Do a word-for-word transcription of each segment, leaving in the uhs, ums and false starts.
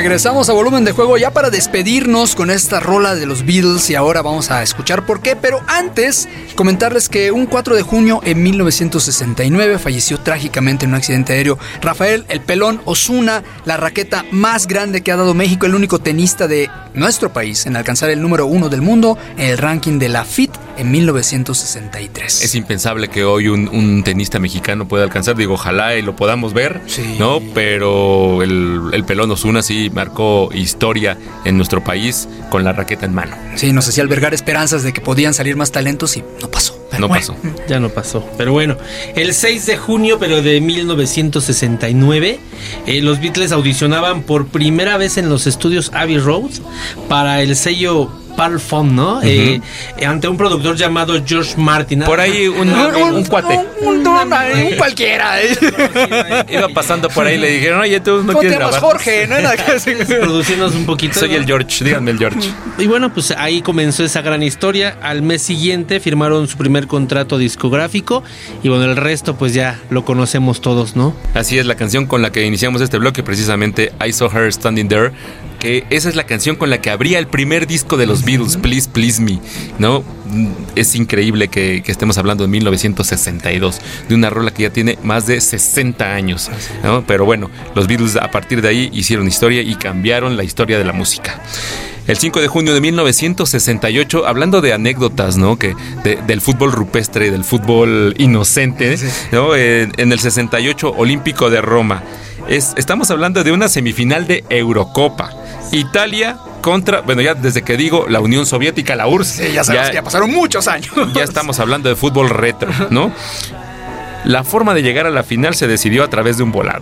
Regresamos a Volumen de Juego ya para despedirnos con esta rola de los Beatles y ahora vamos a escuchar por qué, pero antes comentarles que un cuatro de junio en mil novecientos sesenta y nueve falleció trágicamente en un accidente aéreo Rafael El Pelón Osuna, la raqueta más grande que ha dado México, el único tenista de nuestro país en alcanzar el número uno del mundo en el ranking de la F I T en mil novecientos sesenta y tres. Es impensable que hoy un, un tenista mexicano pueda alcanzar, digo, ojalá y lo podamos ver, sí. ¿no? Pero el, el Pelón Osuna sí marcó historia en nuestro país con la raqueta en mano. Sí, nos hacía albergar esperanzas de que podían salir más talentos y no pasó. No bueno. pasó. Ya no pasó. Pero bueno, el seis de junio, pero de mil novecientos sesenta y nueve, eh, los Beatles audicionaban por primera vez en los estudios Abbey Road para el sello Parlophone, ¿no? Uh-huh. Eh, ante un productor llamado George Martin. Por ahí un, un, un, un cuate. Un, un, un, un cualquiera. ¿eh? Iba pasando por ahí y le dijeron, oye, tú no quieres grabar. Jorge, ¿no? Producirnos un poquito. Soy el George, díganme el George. Y bueno, pues ahí comenzó esa gran historia. Al mes siguiente firmaron su primer contrato discográfico y bueno, el resto pues ya lo conocemos todos, ¿no? Así es, la canción con la que iniciamos este bloque, precisamente I Saw Her Standing There, que esa es la canción con la que abría el primer disco de los Beatles, Please Please Me, ¿no? Es increíble que, que estemos hablando de mil novecientos sesenta y dos, de una rola que ya tiene más de sesenta años, ¿no? Pero bueno, los Beatles a partir de ahí hicieron historia y cambiaron la historia de la música. El cinco de junio de mil novecientos sesenta y ocho, hablando de anécdotas, ¿no? Que de, del fútbol rupestre, del fútbol inocente, ¿no? Eh, en el sesenta y ocho, Olímpico de Roma. Es, estamos hablando de una semifinal de Eurocopa. Italia contra, bueno, ya desde que digo la Unión Soviética, la U R S S. Sí, ya sabes ya, que ya pasaron muchos años. Ya estamos hablando de fútbol retro, ¿no? La forma de llegar a la final se decidió a través de un volado.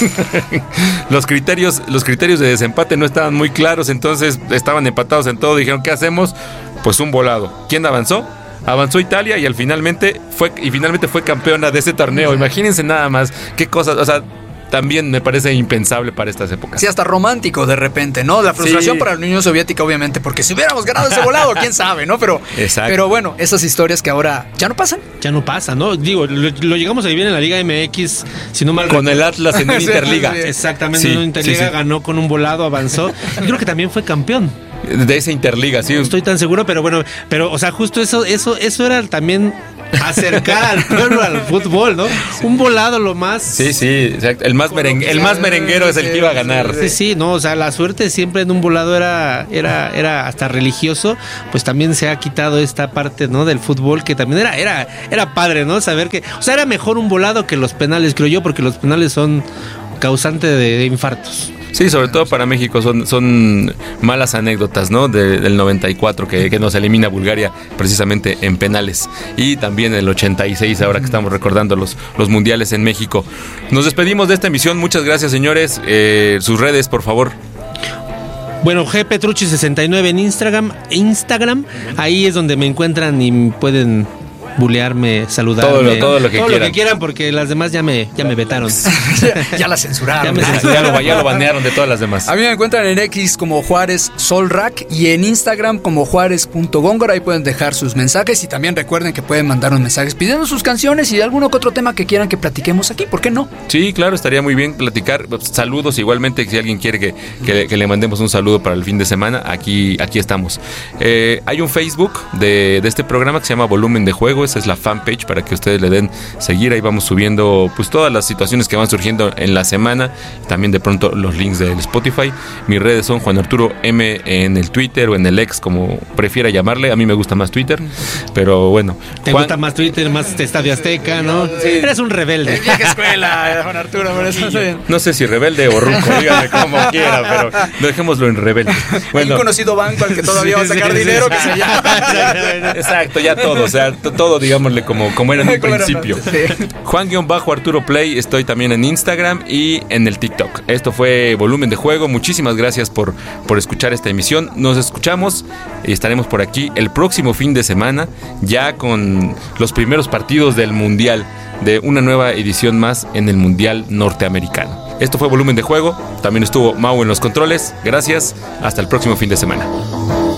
los criterios, los criterios de desempate no estaban muy claros, entonces estaban empatados en todo. Dijeron, ¿qué hacemos? Pues un volado. ¿Quién avanzó? Avanzó Italia y al finalmente fue y finalmente fue campeona de ese torneo. Imagínense nada más qué cosas, o sea, también me parece impensable para estas épocas. Sí, hasta romántico de repente, ¿no? La frustración sí. para la Unión Soviética, obviamente, porque si hubiéramos ganado ese volado, quién sabe, ¿no? Pero, pero bueno, esas historias que ahora ya no pasan. Ya no pasa, ¿no? Digo, lo, lo llegamos a vivir en la Liga M X, si no mal con recuerdo. El Atlas en una Interliga. Exactamente, sí, en una Interliga sí, sí. ganó con un volado, avanzó. Y creo que también fue campeón. De esa Interliga, sí. No estoy tan seguro, pero bueno, pero, o sea, justo eso, eso, eso era también acercar al pueblo al fútbol, ¿no? Sí. Un volado lo más. Sí, sí, exacto. El más merengue, el más merenguero es el que iba a ganar. Sí, sí, no, o sea, la suerte siempre en un volado era, era, era hasta religioso, pues también se ha quitado esta parte, ¿no? Del fútbol que también era, era, era padre, ¿no? Saber que, o sea, era mejor un volado que los penales, creo yo, porque los penales son causante de, de infartos. Sí, sobre todo para México son, son malas anécdotas, ¿no? De, del noventa y cuatro que, que nos elimina Bulgaria precisamente en penales. Y también el ochenta y seis, ahora que estamos recordando los, los mundiales en México. Nos despedimos de esta emisión. Muchas gracias, señores. Eh, sus redes, por favor. Bueno, G Petrucci sesenta y nueve en Instagram. Instagram, ahí es donde me encuentran y pueden bulearme, saludarme, todo lo, todo lo que todo quieran. lo que quieran, porque las demás ya me, ya me vetaron. ya, ya la censuraron. Ya, me ah, ya, lo, ya lo banearon de todas las demás. A mí me encuentran en X como Juárez Solrack y en Instagram como Juárez punto Góngora. Ahí pueden dejar sus mensajes y también recuerden que pueden mandarnos mensajes pidiendo sus canciones y algún otro tema que quieran que platiquemos aquí. ¿Por qué no? Sí, claro, estaría muy bien platicar. Saludos igualmente, si alguien quiere que, que, que le mandemos un saludo para el fin de semana, aquí, aquí estamos. Eh, hay un Facebook de, de este programa que se llama Volumen de Juego. Esa es la fanpage para que ustedes le den seguir. Ahí vamos subiendo pues todas las situaciones que van surgiendo en la semana. También de pronto los links del Spotify. Mis redes son Juan Arturo M en el Twitter o en el X, como prefiera llamarle. A mí me gusta más Twitter, pero bueno. Te Juan... gusta más Twitter, más Estadio Azteca, ¿no? Sí. Eres un rebelde. Vieja escuela, Juan Arturo, por eso sí. No sé si rebelde o ruco, dígame como quiera, pero dejémoslo en rebelde. Bueno. Un conocido banco al que todavía va a sacar sí, dinero, sí, sí. que se llama. Exacto, ya todo, o sea, todo, digamos, como, como era en un principio. Sí. Juan-Arturo Play, estoy también en Instagram y en el TikTok. Esto fue Volumen de Juego. Muchísimas gracias por, por escuchar esta emisión. Nos escuchamos y estaremos por aquí el próximo fin de semana, ya con los primeros partidos del Mundial, de una nueva edición más en el Mundial Norteamericano. Esto fue Volumen de Juego. También estuvo Mau en los controles. Gracias. Hasta el próximo fin de semana.